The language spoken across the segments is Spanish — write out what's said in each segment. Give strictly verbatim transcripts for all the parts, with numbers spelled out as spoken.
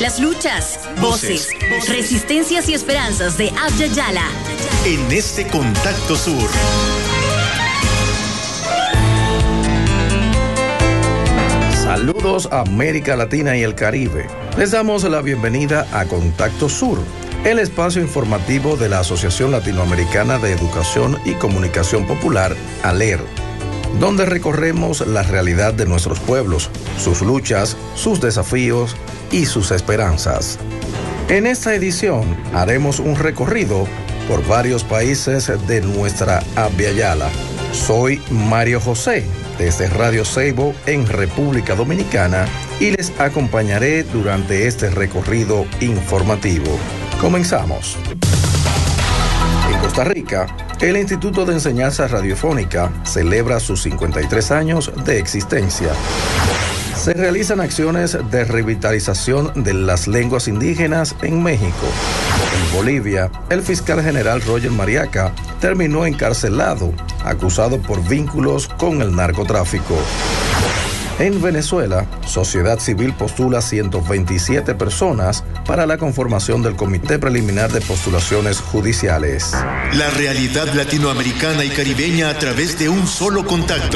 Las luchas, voces, voces, resistencias y esperanzas de Abya Yala. En este Contacto Sur. Saludos a América Latina y el Caribe. Les damos la bienvenida a Contacto Sur, el espacio informativo de la Asociación Latinoamericana de Educación y Comunicación Popular, ALER, donde recorremos la realidad de nuestros pueblos, sus luchas, sus desafíos y sus esperanzas. En esta edición haremos un recorrido por varios países de nuestra Abya Yala. Soy Mario José, desde Radio Seibo en República Dominicana, y les acompañaré durante este recorrido informativo. Comenzamos. En Costa Rica, el Instituto de Enseñanza Radiofónica celebra sus cincuenta y tres años de existencia. Se realizan acciones de revitalización de las lenguas indígenas en México. En Bolivia, el fiscal general Roger Mariaca terminó encarcelado, acusado por vínculos con el narcotráfico. En Venezuela, sociedad civil postula ciento veintisiete personas para la conformación del Comité Preliminar de Postulaciones Judiciales. La realidad latinoamericana y caribeña a través de un solo contacto.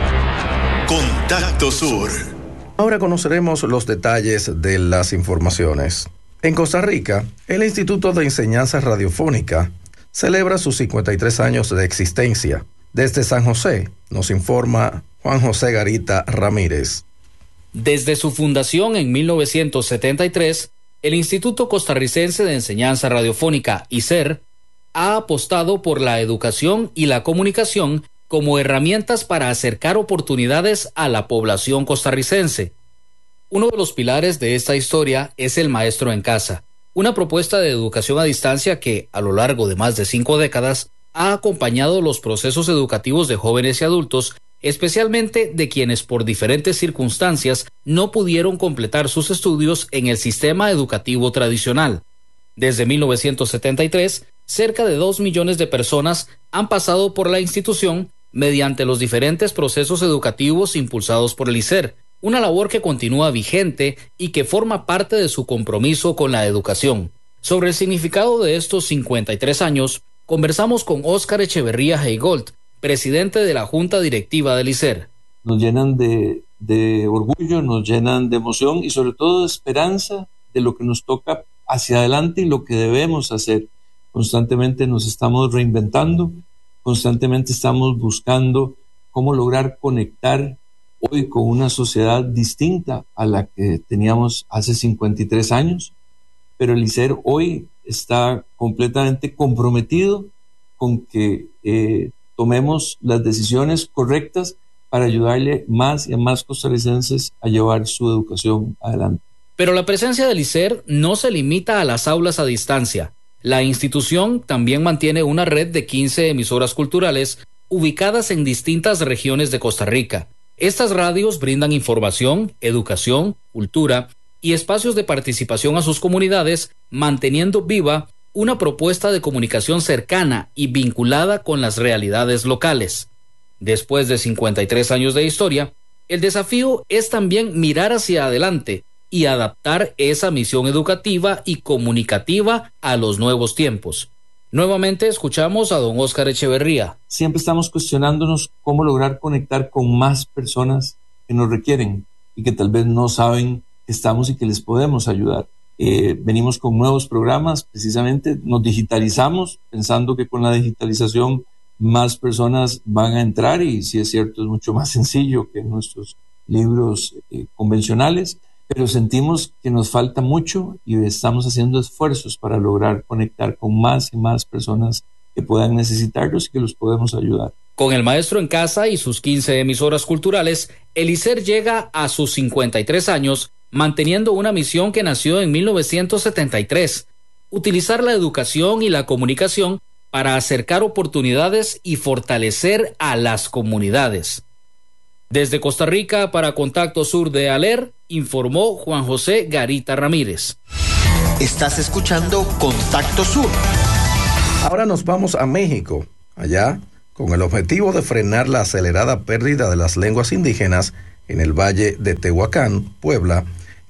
Contacto Sur. Ahora conoceremos los detalles de las informaciones. En Costa Rica, el Instituto de Enseñanza Radiofónica celebra sus cincuenta y tres años de existencia. Desde San José, nos informa Juan José Garita Ramírez. Desde su fundación en mil novecientos setenta y tres, el Instituto Costarricense de Enseñanza Radiofónica, I C E R, ha apostado por la educación y la comunicación como herramientas para acercar oportunidades a la población costarricense. Uno de los pilares de esta historia es el Maestro en Casa, una propuesta de educación a distancia que, a lo largo de más de cinco décadas, ha acompañado los procesos educativos de jóvenes y adultos, especialmente de quienes por diferentes circunstancias no pudieron completar sus estudios en el sistema educativo tradicional. Desde mil novecientos setenta y tres, cerca de dos millones de personas han pasado por la institución mediante los diferentes procesos educativos impulsados por el I C E R, una labor que continúa vigente y que forma parte de su compromiso con la educación. Sobre el significado de estos cincuenta y tres años, conversamos con Óscar Echeverría Heigold, presidente de la Junta Directiva del I C E R. Nos llenan de, de orgullo, nos llenan de emoción y sobre todo de esperanza de lo que nos toca hacia adelante y lo que debemos hacer. Constantemente nos estamos reinventando, constantemente estamos buscando cómo lograr conectar hoy con una sociedad distinta a la que teníamos hace cincuenta y tres años, pero el I C E R hoy está completamente comprometido con que eh, tomemos las decisiones correctas para ayudarle más y a más costarricenses a llevar su educación adelante. Pero la presencia del I C E R no se limita a las aulas a distancia. La institución también mantiene una red de quince emisoras culturales ubicadas en distintas regiones de Costa Rica. Estas radios brindan información, educación, cultura y espacios de participación a sus comunidades, manteniendo viva una propuesta de comunicación cercana y vinculada con las realidades locales. Después de cincuenta y tres años de historia, el desafío es también mirar hacia adelante y adaptar esa misión educativa y comunicativa a los nuevos tiempos. Nuevamente escuchamos a don Óscar Echeverría. Siempre estamos cuestionándonos cómo lograr conectar con más personas que nos requieren y que tal vez no saben que estamos y que les podemos ayudar. Eh, venimos con nuevos programas, precisamente nos digitalizamos pensando que con la digitalización más personas van a entrar y si es cierto es mucho más sencillo que nuestros libros eh, convencionales, pero sentimos que nos falta mucho y estamos haciendo esfuerzos para lograr conectar con más y más personas que puedan necesitarlos y que los podemos ayudar. Con el Maestro en Casa y sus quince emisoras culturales, el I C E R llega a sus cincuenta y tres años manteniendo una misión que nació en mil novecientos setenta y tres, utilizar la educación y la comunicación para acercar oportunidades y fortalecer a las comunidades. Desde Costa Rica, para Contacto Sur de ALER, informó Juan José Garita Ramírez. Estás escuchando Contacto Sur. Ahora nos vamos a México. Allá, con el objetivo de frenar la acelerada pérdida de las lenguas indígenas en el Valle de Tehuacán, Puebla,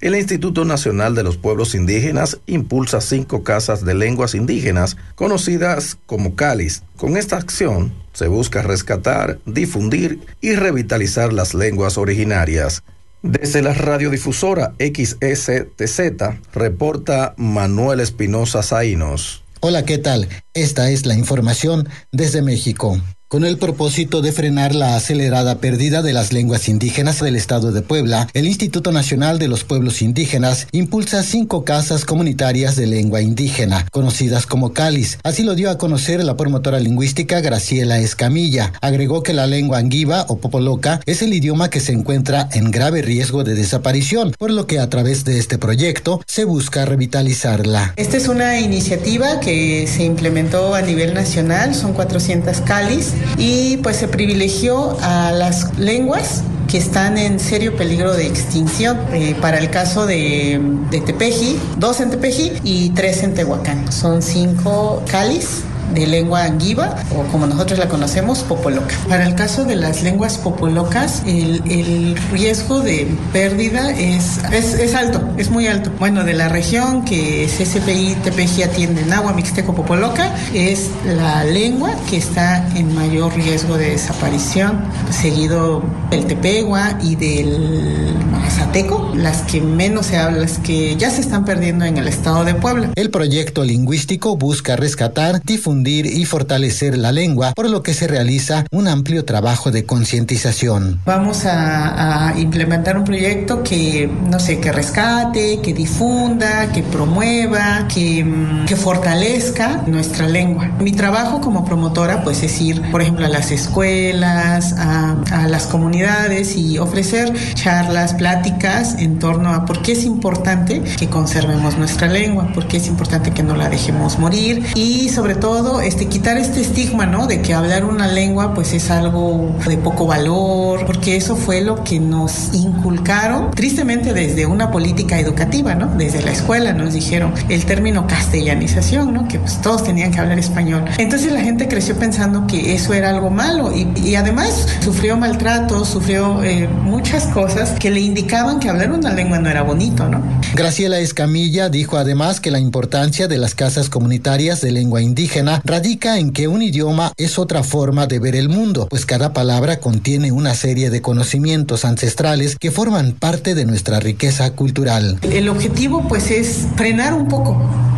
el Instituto Nacional de los Pueblos Indígenas impulsa cinco casas de lenguas indígenas, conocidas como CALIs. Con esta acción se busca rescatar, difundir y revitalizar las lenguas originarias. Desde la radiodifusora X S T Z, reporta Manuel Espinosa Zainos. Hola, ¿qué tal? Esta es la información desde México. Con el propósito de frenar la acelerada pérdida de las lenguas indígenas del estado de Puebla, el Instituto Nacional de los Pueblos Indígenas impulsa cinco casas comunitarias de lengua indígena, conocidas como CALIs. Así lo dio a conocer la promotora lingüística Graciela Escamilla. Agregó que la lengua anguiva o popoloca es el idioma que se encuentra en grave riesgo de desaparición, por lo que a través de este proyecto se busca revitalizarla. Esta es una iniciativa que se implementó a nivel nacional, son cuatrocientas CALIs, y pues se privilegió a las lenguas que están en serio peligro de extinción. Eh, para el caso de, de Tepeji, dos en Tepeji y tres en Tehuacán. Son cinco CALIs de lengua anguiva, o como nosotros la conocemos, popoloca. Para el caso de las lenguas popolocas, el, el riesgo de pérdida es, es, es alto, es muy alto. Bueno, de la región que C C P I Tepeji atiende, Nahua Mixteco Popoloca, es la lengua que está en mayor riesgo de desaparición, seguido del Tepehua y del Mazateco, las que menos se hablan, las que ya se están perdiendo en el estado de Puebla. El proyecto lingüístico busca rescatar, difundir y fortalecer la lengua, por lo que se realiza un amplio trabajo de concientización. Vamos a, a implementar un proyecto que, no sé, que rescate, que difunda, que promueva, que, que fortalezca nuestra lengua. Mi trabajo como promotora, pues, es ir, por ejemplo, a las escuelas, a, a las comunidades y ofrecer charlas, pláticas en torno a por qué es importante que conservemos nuestra lengua, por qué es importante que no la dejemos morir y, sobre todo, Este, quitar este estigma, ¿no? De que hablar una lengua pues es algo de poco valor, porque eso fue lo que nos inculcaron, tristemente, desde una política educativa, ¿no? Desde la escuela nos dijeron el término castellanización, ¿no? Que pues todos tenían que hablar español. Entonces la gente creció pensando que eso era algo malo y, y además sufrió maltratos, sufrió eh, muchas cosas que le indicaban que hablar una lengua no era bonito, ¿no? Graciela Escamilla dijo además que la importancia de las casas comunitarias de lengua indígena radica en que un idioma es otra forma de ver el mundo, pues cada palabra contiene una serie de conocimientos ancestrales que forman parte de nuestra riqueza cultural. El objetivo pues es frenar un poco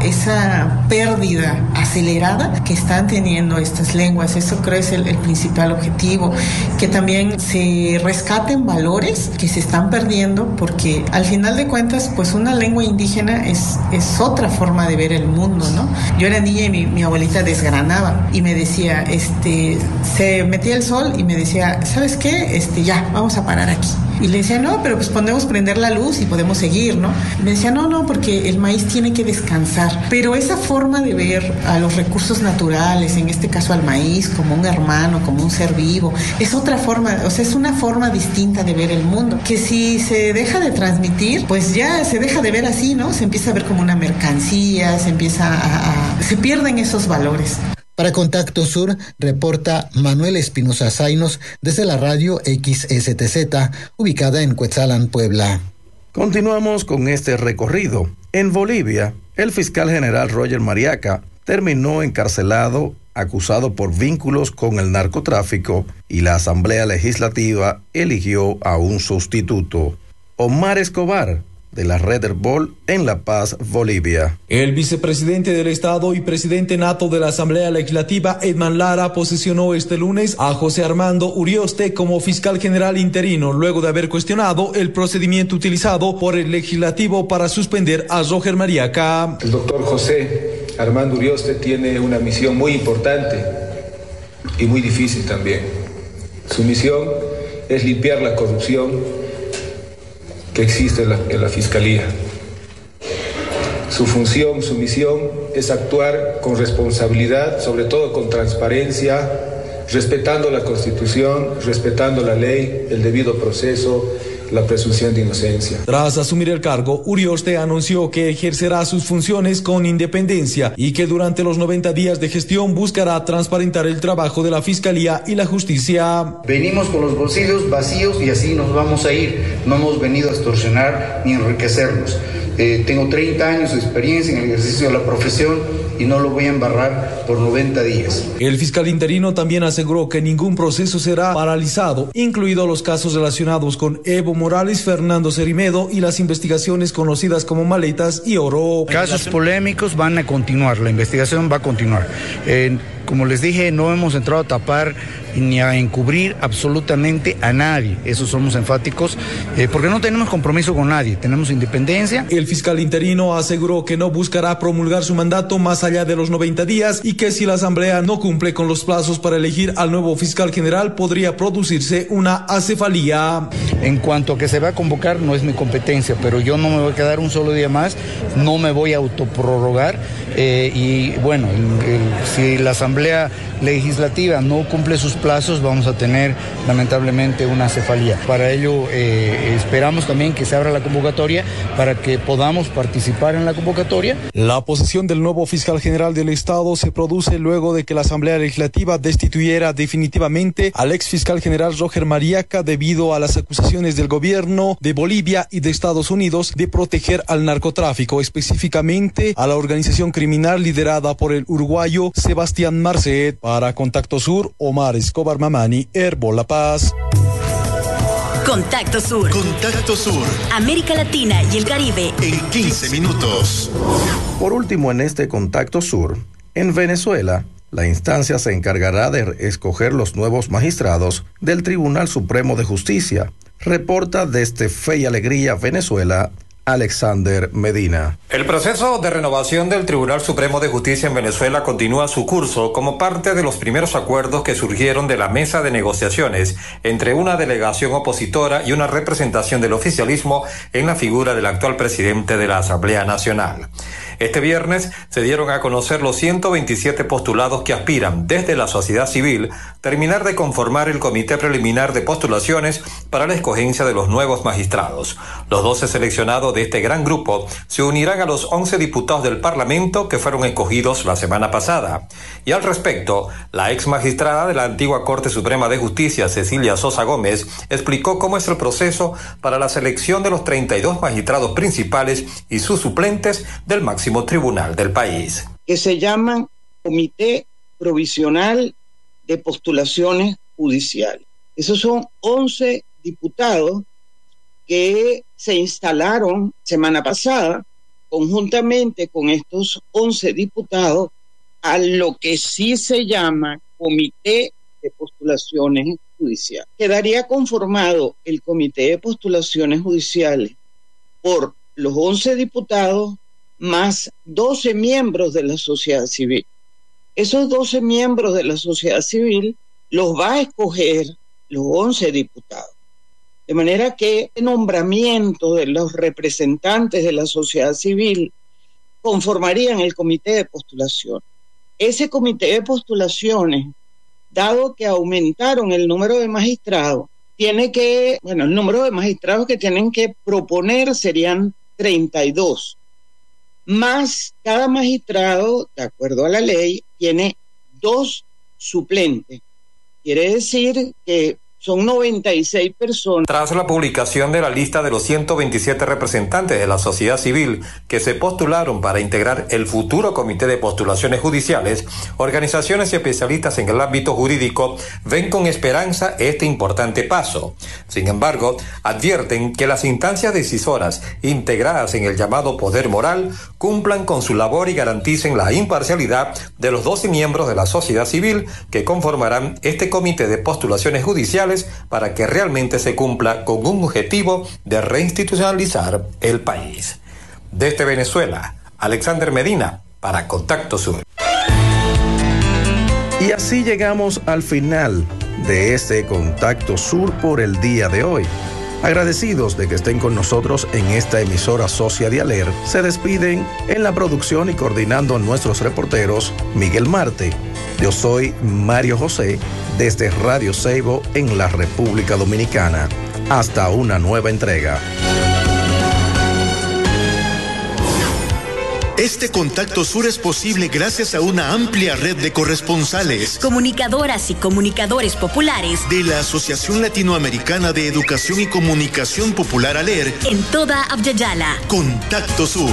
esa pérdida acelerada que están teniendo estas lenguas. Eso creo es el, el principal objetivo, que también se rescaten valores que se están perdiendo, porque al final de cuentas pues una lengua indígena es, es otra forma de ver el mundo, ¿no? Yo era niña y mi, mi abuelita desgranaba y me decía, este, se metía el sol y me decía, ¿sabes qué? Este, ya, vamos a parar aquí. Y le decía, no, pero pues podemos prender la luz y podemos seguir, ¿no? Y me decía, no, no, porque el maíz tiene que descansar. Pero esa forma de ver a los recursos naturales, en este caso al maíz, como un hermano, como un ser vivo, es otra forma, o sea, es una forma distinta de ver el mundo, que si se deja de transmitir, pues ya se deja de ver así, ¿no? Se empieza a ver como una mercancía, se empieza a... a se pierden esos valores. Para Contacto Sur, reporta Manuel Espinosa Zainos desde la radio X S T Z, ubicada en Cuetzalan, Puebla. Continuamos con este recorrido. En Bolivia, el fiscal general Roger Mariaca terminó encarcelado, acusado por vínculos con el narcotráfico, y la Asamblea Legislativa eligió a un sustituto. Omar Escobar, de la Red Herbol en La Paz, Bolivia. El vicepresidente del Estado y presidente nato de la Asamblea Legislativa, Edman Lara, posesionó este lunes a José Armando Urioste como fiscal general interino, luego de haber cuestionado el procedimiento utilizado por el Legislativo para suspender a Roger Mariaca. El doctor José Armando Urioste tiene una misión muy importante y muy difícil también. Su misión es limpiar la corrupción que existe en la, en la Fiscalía. Su función, su misión es actuar con responsabilidad, sobre todo con transparencia, respetando la Constitución, respetando la ley, el debido proceso, la presunción de inocencia. Tras asumir el cargo, Urioste anunció que ejercerá sus funciones con independencia y que durante los noventa días de gestión buscará transparentar el trabajo de la Fiscalía y la Justicia. Venimos con los bolsillos vacíos y así nos vamos a ir. No hemos venido a extorsionar ni enriquecernos. Eh, tengo treinta años de experiencia en el ejercicio de la profesión y no lo voy a embarrar por noventa días. El fiscal interino también aseguró que ningún proceso será paralizado, incluidos los casos relacionados con Evo Morales, Fernando Cerimedo y las investigaciones conocidas como maletas y oro. Casos polémicos van a continuar, la investigación va a continuar. Eh, como les dije, no hemos entrado a tapar ni a encubrir absolutamente a nadie. Eso somos enfáticos, eh, porque no tenemos compromiso con nadie, tenemos independencia. El fiscal interino aseguró que no buscará promulgar su mandato más allá de los noventa días y que si la Asamblea no cumple con los plazos para elegir al nuevo fiscal general, podría producirse una acefalía. En cuanto a que se va a convocar, no es mi competencia, pero yo no me voy a quedar un solo día más, no me voy a autoprorrogar eh, y bueno, el, el, si la Asamblea Legislativa no cumple sus plazos, vamos a tener lamentablemente una cefalía. Para ello eh, esperamos también que se abra la convocatoria para que podamos participar en la convocatoria. La posición del nuevo fiscal general del Estado se produce luego de que la Asamblea Legislativa destituyera definitivamente al ex fiscal general Roger Mariaca debido a las acusaciones del gobierno de Bolivia y de Estados Unidos de proteger al narcotráfico, específicamente a la organización criminal liderada por el uruguayo Sebastián Marcet. Para Contacto Sur, Omar Escobar Mamani, Herbol La Paz. Contacto Sur. Contacto Sur. América Latina y el Caribe. En quince minutos. Por último, en este Contacto Sur, en Venezuela, la instancia se encargará de escoger los nuevos magistrados del Tribunal Supremo de Justicia. Reporta desde Fe y Alegría, Venezuela, Alexander Medina. El proceso de renovación del Tribunal Supremo de Justicia en Venezuela continúa su curso como parte de los primeros acuerdos que surgieron de la mesa de negociaciones entre una delegación opositora y una representación del oficialismo en la figura del actual presidente de la Asamblea Nacional. Este viernes se dieron a conocer los ciento veintisiete postulados que aspiran desde la sociedad civil terminar de conformar el comité preliminar de postulaciones para la escogencia de los nuevos magistrados. Los doce seleccionados de este gran grupo se unirán a los once diputados del Parlamento que fueron escogidos la semana pasada. Y al respecto, la ex magistrada de la antigua Corte Suprema de Justicia, Cecilia Sosa Gómez, explicó cómo es el proceso para la selección de los treinta y dos magistrados principales y sus suplentes del máximo tribunal del país. Que se llaman Comité Provisional de Postulaciones Judiciales. Esos son once diputados que se instalaron semana pasada conjuntamente con estos once diputados a lo que sí se llama Comité de Postulaciones Judiciales. Quedaría conformado el Comité de Postulaciones Judiciales por los once diputados más doce miembros de la sociedad civil. Esos doce miembros de la sociedad civil los va a escoger los once diputados. De manera que el nombramiento de los representantes de la sociedad civil conformarían el comité de postulación. Ese comité de postulaciones, dado que aumentaron el número de magistrados, tiene que, bueno, el número de magistrados que tienen que proponer serían treinta y dos. Más cada magistrado, de acuerdo a la ley, tiene dos suplentes. Quiere decir que son noventa y seis personas. Tras la publicación de la lista de los ciento veintisiete representantes de la sociedad civil que se postularon para integrar el futuro Comité de Postulaciones Judiciales, organizaciones y especialistas en el ámbito jurídico ven con esperanza este importante paso. Sin embargo, advierten que las instancias decisoras integradas en el llamado poder moral cumplan con su labor y garanticen la imparcialidad de los doce miembros de la sociedad civil que conformarán este Comité de Postulaciones Judiciales para que realmente se cumpla con un objetivo de reinstitucionalizar el país. Desde Venezuela, Alexander Medina, para Contacto Sur. Y así llegamos al final de este Contacto Sur por el día de hoy. Agradecidos de que estén con nosotros en esta emisora Socia de Aler, se despiden en la producción y coordinando nuestros reporteros Miguel Marte. Yo soy Mario José desde Radio Seibo en la República Dominicana. Hasta una nueva entrega. Este Contacto Sur es posible gracias a una amplia red de corresponsales, comunicadoras y comunicadores populares de la Asociación Latinoamericana de Educación y Comunicación Popular ALER en toda Abya-Yala. Contacto Sur.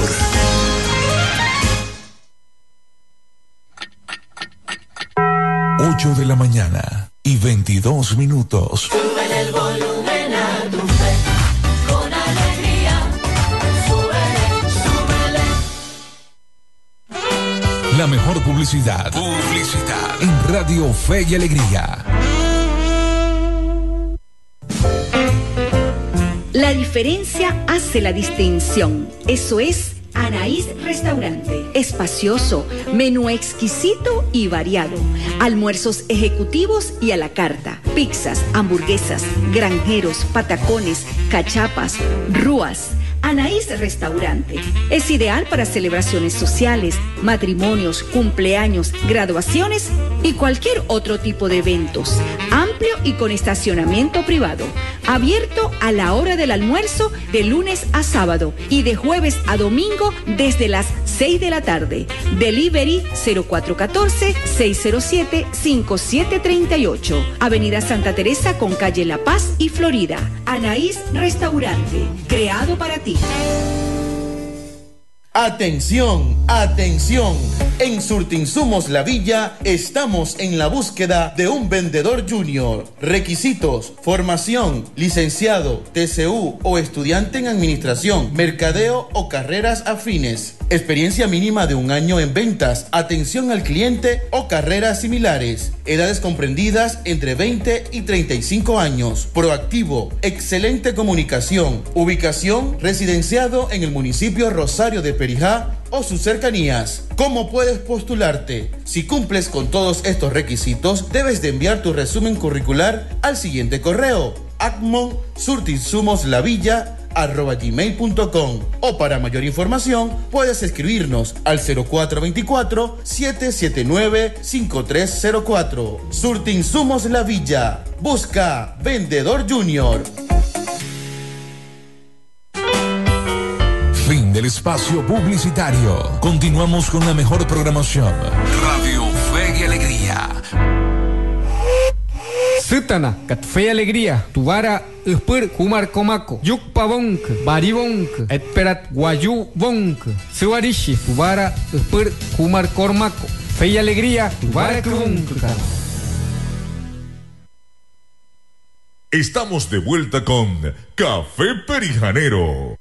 ocho de la mañana y veintidós minutos. Súbele el volumen a tu fe, con alegría. Súbele, súbele. La mejor publicidad. Publicidad. En Radio Fe y Alegría. La diferencia hace la distinción. Eso es Anaís Restaurante. Espacioso, menú exquisito y variado. Almuerzos ejecutivos y a la carta. Pizzas, hamburguesas, granjeros, patacones, cachapas, rúas. Anaís Restaurante es ideal para celebraciones sociales, matrimonios, cumpleaños, graduaciones y cualquier otro tipo de eventos. Amplio y con estacionamiento privado. Abierto a la hora del almuerzo de lunes a sábado y de jueves a domingo desde las seis de la tarde. Delivery cero cuatro uno cuatro, seis cero siete, cinco siete tres ocho. Avenida Santa Teresa con calle La Paz y Florida. Anaís Restaurante, creado para ti. Atención, atención. En Surtinsumos La Villa estamos en la búsqueda de un vendedor junior. Requisitos: formación, licenciado, T C U o estudiante en administración, mercadeo o carreras afines. Experiencia mínima de un año en ventas, atención al cliente o carreras similares. Edades comprendidas entre veinte y treinta y cinco años. Proactivo, excelente comunicación. Ubicación: residenciado en el municipio Rosario de Perijá o sus cercanías. ¿Cómo puedes postularte? Si cumples con todos estos requisitos, debes de enviar tu resumen curricular al siguiente correo: acmon surtinsumoslavilla arroba gmail punto com, o para mayor información puedes escribirnos al cero cuatro dos cuatro, siete siete nueve, cinco tres cero cuatro. Surtinsumos La Villa, busca vendedor junior. Fin del espacio publicitario. Continuamos con la mejor programación. Radio Fe y Alegría. Sutana, kat Fe y Alegría, Tuvara, Uspur, Kumar Komako, Yukpa Bonk, Baribonk, Etperat Guayu Bonk, Suarishi, Tuvara, Uspur, Kumar Kormako, Fe y Alegría, Tuvara Krunk. Estamos de vuelta con Café Perijanero.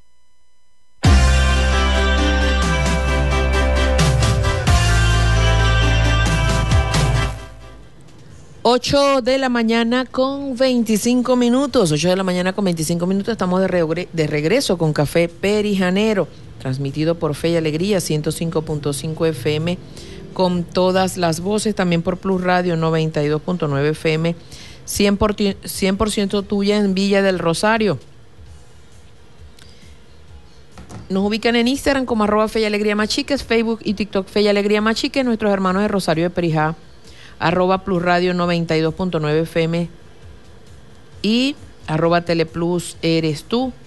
ocho de la mañana con veinticinco minutos, ocho de la mañana con veinticinco minutos, estamos de, regre- de regreso con Café Perijanero, transmitido por Fe y Alegría, ciento cinco punto cinco F M, con todas las voces, también por Plus Radio noventa y dos punto nueve F M, cien por ciento tuya en Villa del Rosario. Nos ubican en Instagram como arroba Fe y Alegría Machiques, Facebook y TikTok Fe y Alegría Machiques, nuestros hermanos de Rosario de Perijá, arroba Plus Radio noventa y dos punto nueve F M y arroba Teleplus Eres Tú.